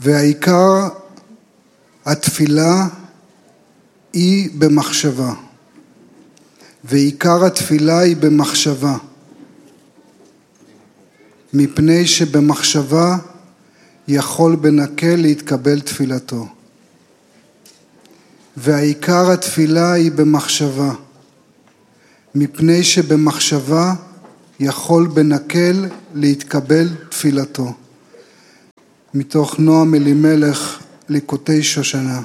והעיקר התפילה היא במחשבה. ועיקר התפילה היא במחשבה. מפני שבמחשבה יכול בנקל להתקבל תפילתו. והעיקר התפילה היא במחשבה. מפני שבמחשבה יכול בנקל להתקבל תפילתו. מתוך נועם אלימלך ליקוטי שושנה.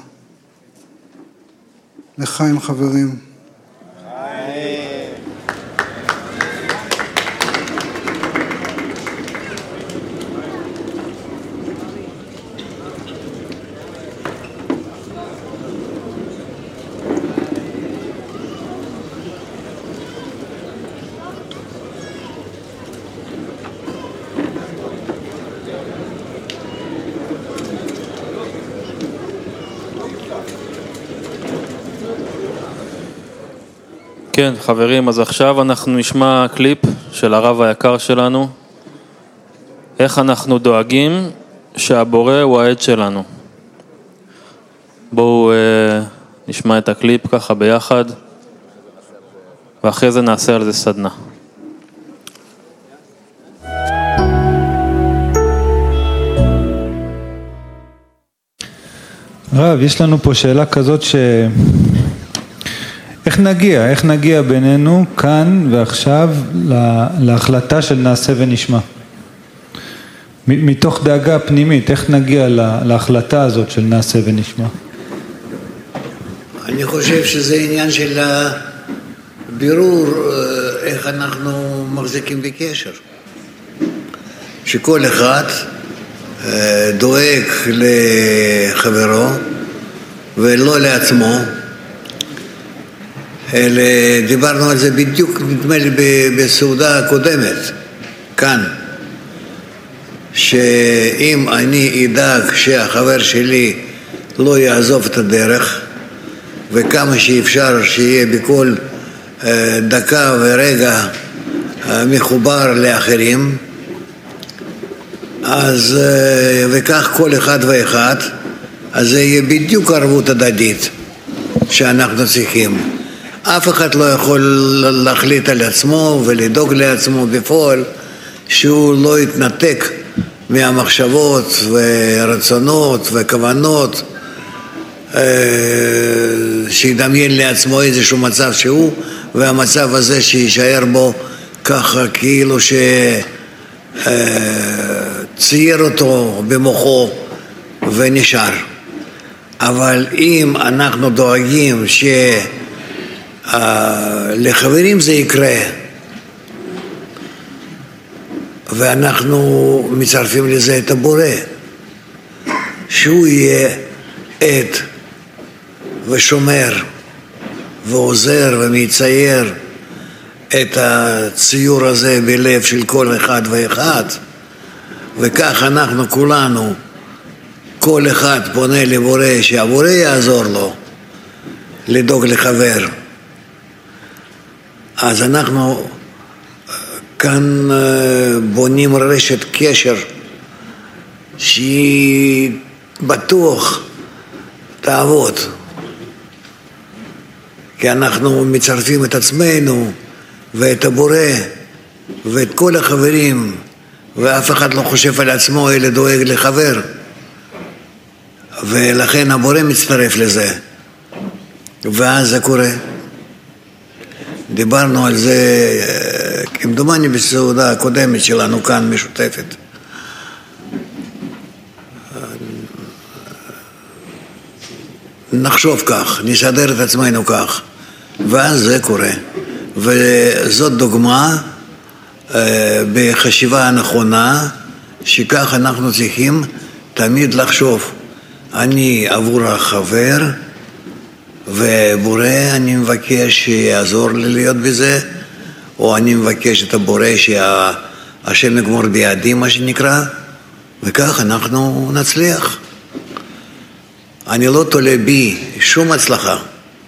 לחיים חברים. כן, חברים, אז עכשיו אנחנו נשמע קליפ של הרב היקר שלנו, איך אנחנו דואגים שהבורא הוא העד שלנו. בואו נשמע את הקליפ ככה ביחד, ואחרי זה נעשה על זה סדנה. רב, יש לנו פה שאלה כזאת איך נגיע בינינו כאן ועכשיו להחלטה של נעשה ונשמע? מתוך דאגה פנימית, איך נגיע להחלטה הזאת של נעשה ונשמע? אני חושב שזה עניין של בירור איך אנחנו מחזיקים בקשר. שכל אחד דואג לחברו ולא לעצמו. דיברנו על זה בדיוק, נדמה לי, בסעודה הקודמת, כאן. שאם אני אדאג שהחבר שלי לא יעזוב את הדרך, וכמה שאפשר שיהיה בכל דקה ורגע מחובר לאחרים, אז וכך כל אחד ואחד, אז זה יהיה בדיוק ערבות הדדית שאנחנו צריכים. אף אחד לא יכול להחליט על עצמו ולדאוג לעצמו בפועל שהוא לא יתנתק מהמחשבות ורצונות וכוונות, שידמיין לעצמו איזשהו מצב שהוא, והמצב הזה שישאר בו ככה כאילו שצייר אותו במוחו ונשאר. אבל אם אנחנו דואגים לחברים זה יקרה, ואנחנו מצרפים לזה את הבורא, שהוא יהיה עד ושומר ועוזר ומצייר את הציור הזה בלב של כל אחד ואחד, וכך אנחנו כולנו, כל אחד פונה לבורא שהבורא יעזור לו לדאוג לחבר. אז אנחנו כאן בונים רשת קשר שהיא בטוח תעבוד, כי אנחנו מצרפים את עצמנו ואת הבורא ואת כל החברים, ואף אחד לא חושב על עצמו אלא דואג לחבר, ולכן הבורא מצטרף לזה, ואז זה קורה. דיברנו על זה כמדומני בסעודה הקודמת שלנו כאן משותפת. נחשוב כך, נסדר את עצמנו כך, ואז זה קורה. וזאת דוגמה בחשיבה הנכונה, שכך אנחנו צריכים תמיד לחשוב. אני עבור החבר, ובורא אני מבקש שיעזור לי להיות בזה, או אני מבקש את הבורא שהשם יגמור בידי, מה שנקרא, וכך אנחנו נצליח. אני לא תולה בי שום הצלחה,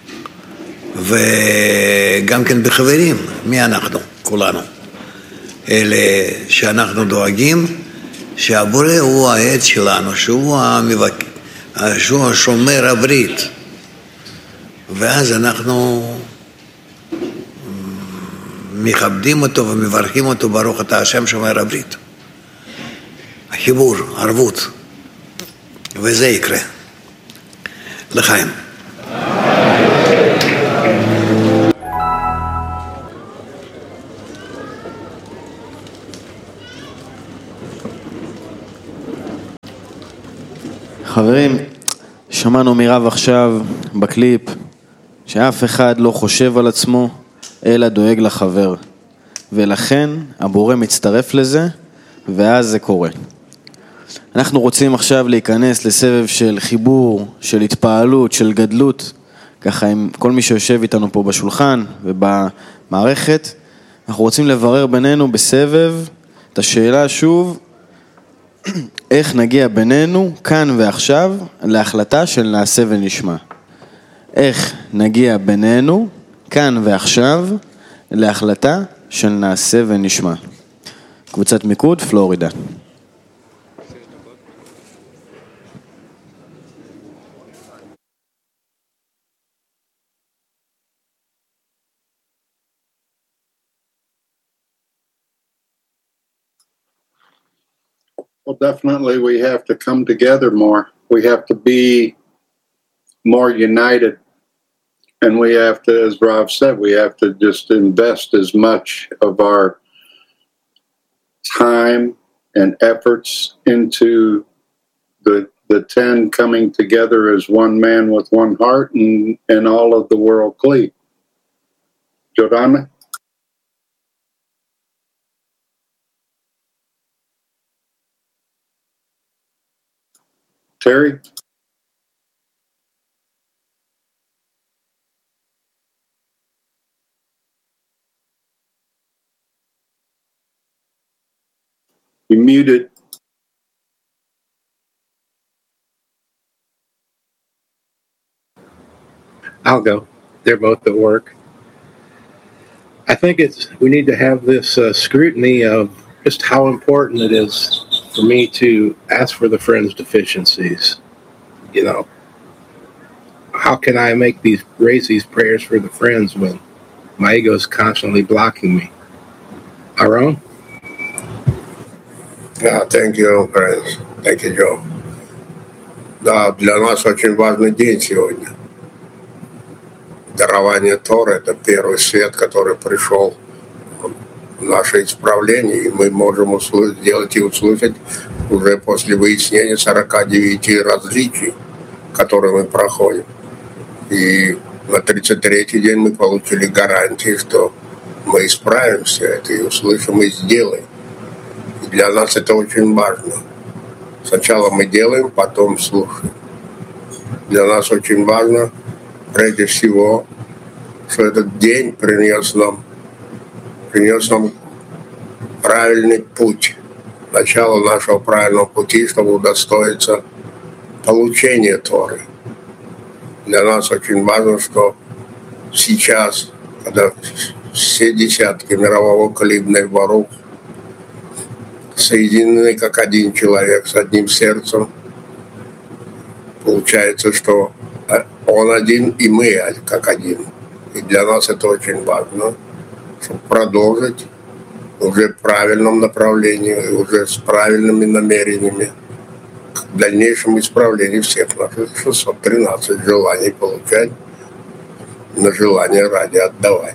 וגם כן בחברים, מי אנחנו? כולנו. אלה שאנחנו דואגים שהבורא הוא העד שלנו, שהוא השומר הברית. ואז אנחנו מכבדים אותו ומברכים אותו, ברוך אתה השם שומר הברית. החיבור, ערבות, וזה יקרה. לחיים. חברים, שמענו מרב עכשיו בקליפ שאף אחד לא חושב על עצמו אלא דואג לחבר, ולכן הבורא מצטרף לזה ואז זה קורה. אנחנו רוצים עכשיו להיכנס לסבב של חיבור, של התפעלות, של גדלות, ככה עם כל מי שיושב איתנו פה בשולחן ובמערכת. אנחנו רוצים לברר בינינו בסבב את השאלה שוב, איך נגיע בינינו כאן ועכשיו להחלטה של נעשה ונשמע. איך נגיע בינינו כאן ועכשיו להחלטה של נעשה ונשמע. קבוצת מיקוד, פלורידה. Well, definitely we have to come together more. We have to be more united. And we have to, as Rav said, we have to just invest as much of our time and efforts into the 10 coming together as one man with one heart and all of the world clean. Jordana? Terry? You muted. I'll go. They're both at work. I think we need to have this scrutiny of just how important it is for me to ask for the friend's deficiencies. You know, how can I raise these prayers for the friends when my ego is constantly blocking me? Aaron? Yeah, thank you, friends. Thank you, Joe. Да, для нас очень важный день сегодня. Дарование Торы – это первый свет, который пришел в наше исправление, и мы можем сделать и услышать уже после выяснения 49 различий, которые мы проходим. И на 33-й день мы получили гарантии, что мы исправим все это и услышим и сделаем. И для нас это очень важно. Сначала мы делаем, потом слушаем. Для нас очень важно, прежде всего, что этот день принес нам правильный путь. Начало нашего правильного пути, чтобы удостоиться получения Торы. Для нас очень важно, что сейчас, когда все десятки мирового калибра Барух соединены как один человек с одним сердцем, получается, что он один и мы как один. И для нас это очень важно, чтобы продолжить уже в правильном направлении, уже с правильными намерениями к дальнейшему исправлению всех наших 613 желаний получать, на желание ради отдавать.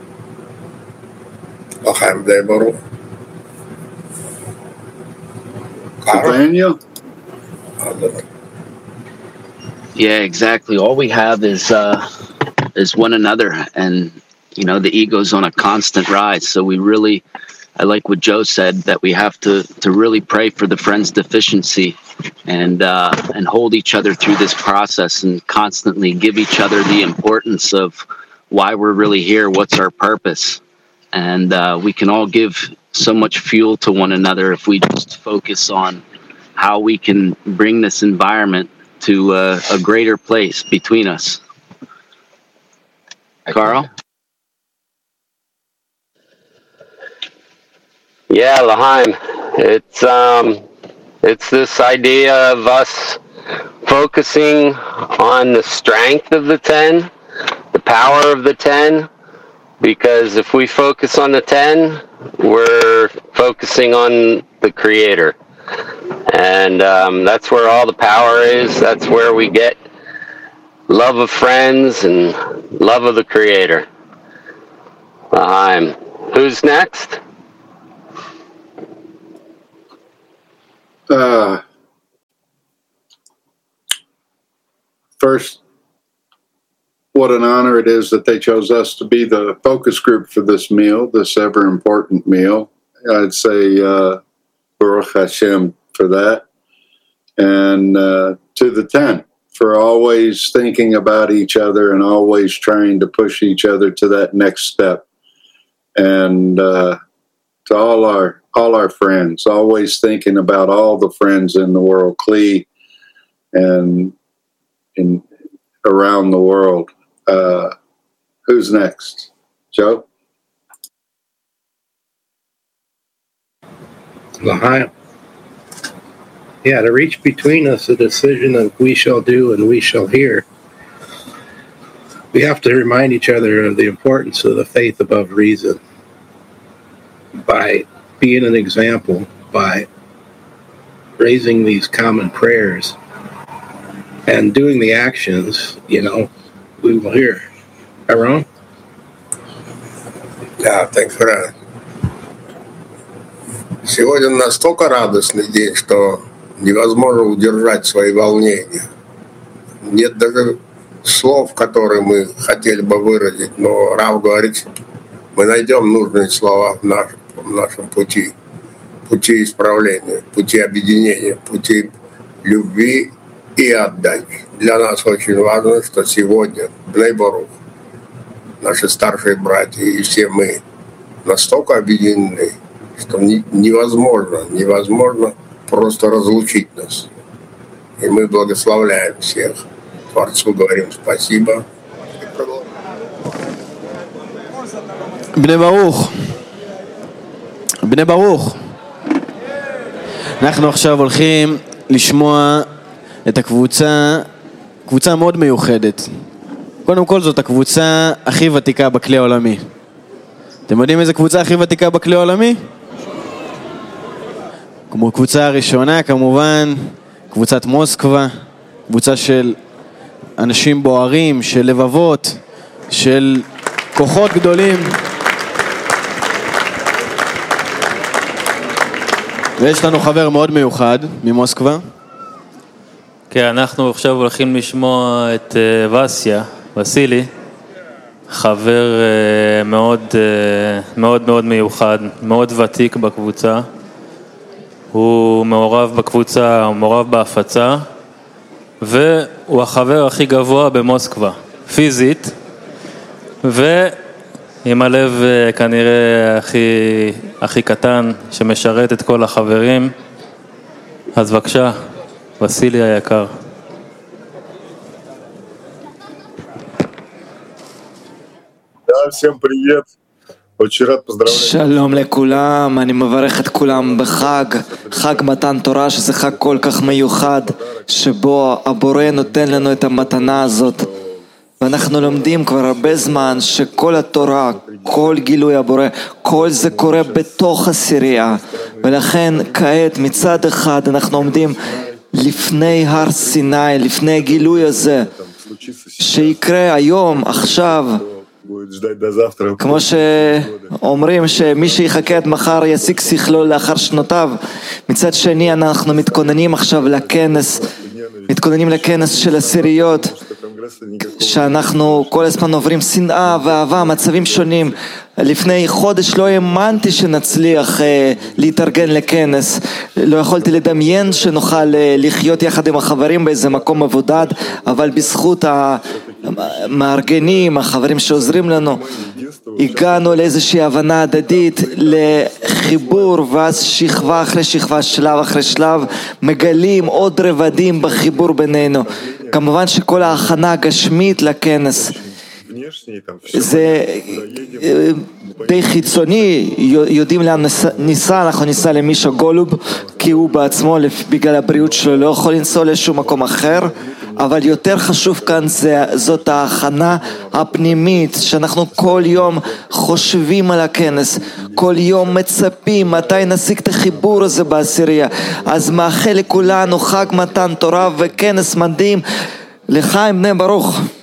Лахаем дай Барух. Daniel? Yeah, exactly. All we have is one another, and the ego's on a constant rise. So I like what Joe said, that we have to really pray for the friend's deficiency and hold each other through this process and constantly give each other the importance of why we're really here, what's our purpose. And we can all give so much fuel to one another if we just focus on how we can bring this environment to a greater place between us. Carl? Yeah, L'chaim. It's It's this idea of us focusing on the strength of the 10, the power of the 10, because if we focus on the 10, we're focusing on the Creator. And that's where all the power is. That's where we get love of friends and love of the Creator. Who's next? First, what an honor it is that they chose us to be the focus group for this meal, this ever important meal. I'd say Baruch Hashem for that. And to the 10 for always thinking about each other and always trying to push each other to that next step. And to all our friends, always thinking about all the friends in the world, Kli, and around the world. Who's next? Joe? L'chaim. Yeah, to reach between us a decision of we shall do and we shall hear. We have to remind each other of the importance of the faith above reason by being an example, by raising these common prayers and doing the actions, we will hear. Aaron? Да, так правильно. Сегодня настолько радостный день, что невозможно удержать свои волнения. Нет даже слов, которые мы хотели бы выразить, но Рав говорит, мы найдем нужные слова в нашем пути исправления, пути объединения, пути любви и отдачи. Для нас очень важно, что сегодня Бней Барух, наши старшие братья и все мы настолько объединены, что невозможно просто разлучить нас. И мы благословляем всех. Творцу говорим спасибо. בני ברוך, אנחנו עכשיו הולכים לשמוע את קבוצה מאוד מיוחדת. קודם כל זאת הקבוצה הכי ותיקה בכלי העולמי. אתם יודעים איזה קבוצה הכי ותיקה בכלי העולמי? כמו קבוצה הראשונה כמובן, קבוצת מוסקבה, קבוצה של אנשים בוערים, של לבבות, של כוחות גדולים. ויש לנו חבר מאוד מיוחד ממוסקבה. כן, אנחנו עכשיו הולכים לשמוע את וסילי, חבר מאוד מאוד מאוד מיוחד, מאוד ותיק בקבוצה. הוא מעורב בקבוצה, הוא מעורב בהפצה, והוא החבר הכי גבוה במוסקבה, פיזית, ועם הלב כנראה הכי קטן, שמשרת את כל החברים. אז בבקשה, וסילי היקר. Всем привет. Очень рад поздравлять. שלום לכולם, אני מברך את כולם בחג, חג מתן תורה, שזה חג כל כך מיוחד, שבו הבורא נותן לנו את המתנה הזאת. ואנחנו לומדים כבר הרבה זמן שכל התורה, כל גילוי הבורא, כל זה קורה בתוך הסירייה. ולכן כעת מצד אחד אנחנו עומדים לפני הר סיני, לפני הגילוי הזה, שיקרה היום, עכשיו, כמו שאומרים שמי שיחכה עד מחר ישיג שכלו לאחר שנותיו. מצד שני אנחנו מתכוננים עכשיו לכנס, מתכוננים לכנס של הסיריות, שאנחנו כל הזמן עוברים שנאה ואהבה, מצבים שונים. לפני חודש לא האמנתי שנצליח להתארגן לכנס, לא יכולתי לדמיין שנוכל לחיות יחד עם החברים באיזה מקום מבודד, אבל בזכות המארגנים, החברים שעוזרים לנו, הגענו לאיזושהי הבנה הדדית, לחיבור, ואז שכבה אחרי שכבה, שלב אחרי שלב, מגלים עוד רבדים בחיבור בינינו. כמובן שכל ההכנה הגשמית לכנס זה די חיצוני, יודעים לאן ניסה, אנחנו ניסה למישה גולוב, כי הוא בעצמו בגלל הבריאות שלו לא יכול לנסוע לשום מקום אחר, אבל יותר חשוב כאן זאת ההכנה הפנימית, שאנחנו כל יום חושבים על הכנס, כל יום מצפים מתי נשיג את החיבור הזה בעשירייה. אז מאחל לכולנו חג מתן תורה וכנס מדהים. לחיים בני ברוך.